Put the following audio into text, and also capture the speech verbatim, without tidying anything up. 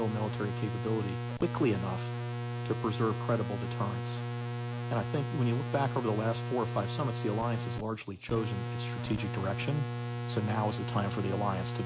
build military capability quickly enough to preserve credible deterrence. And I think when you look back over the last four or five summits, the alliance has largely chosen its strategic direction. So now is the time for the alliance to